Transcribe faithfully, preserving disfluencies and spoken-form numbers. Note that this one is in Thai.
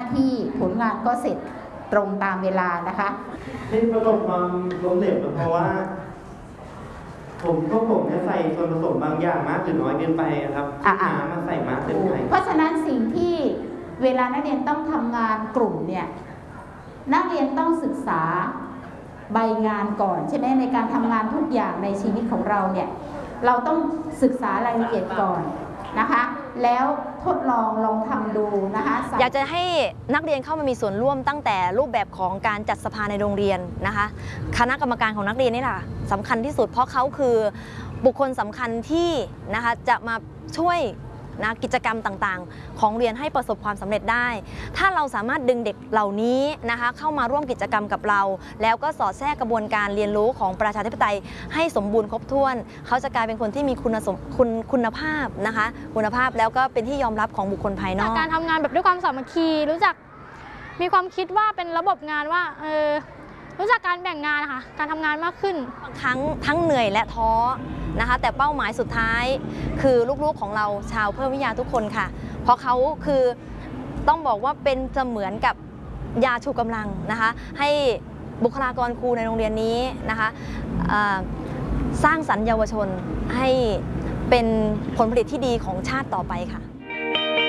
ที่ผลงานก็เสร็จตรงตามเวลานะคะที่ประสบความล้มเหลวเพราะว่าผมพวกผมเนี่ยใส่ส่วนผสมบางอย่างมากหรือน้อยเกินไปครับน้ำมาใส่มากเกินไปเพราะฉะนั้นสิ่งที่เวลานักเรียนต้องทำงานกลุ่มเนี่ยนักเรียนต้องศึกษาใบงานก่อนใช่ไหมในการทำงานทุกอย่างในชีวิตของเราเนี่ยเราต้องศึกษารายละเอียดก่อนนะคะแล้วทดลองลองทำดูนะคะอยากจะให้นักเรียนเข้ามามีส่วนร่วมตั้งแต่รูปแบบของการจัดสภาในโรงเรียนนะคะคณะกรรมการของนักเรียนนี่แหละสำคัญที่สุดเพราะเขาคือบุคคลสำคัญที่นะคะจะมาช่วยนะกิจกรรมต่างๆของเรียนให้ประสบความสำเร็จได้ถ้าเราสามารถดึงเด็กเหล่านี้นะคะเข้ามาร่วมกิจกรรมกับเราแล้วก็สอดแทรกกระบวนการเรียนรู้ของประชาธิปไตยให้สมบูรณ์ครบถ้วนเขาจะกลายเป็นคนที่มีคุณสมคุณคุณภาพนะคะคุณภาพแล้วก็เป็นที่ยอมรับของบุคคลภายนอกการทำงานแบบด้วยความสามัคคีรู้จักมีความคิดว่าเป็นระบบงานว่าเออรู้จักการแบ่งงานค่ะการทำงานมากขึ้นบางครั้งทั้งเหนื่อยและท้อนะคะแต่เป้าหมายสุดท้ายคือลูกๆของเราชาวเพิ่มวิทยาทุกคนค่ะเพราะเขาคือต้องบอกว่าเป็นเสมือนกับยาชูกำลังนะคะให้บุคลากรครูในโรงเรียนนี้นะคะสร้างสรรค์เยาวชนให้เป็นผลผลิตที่ดีของชาติต่อไปค่ะ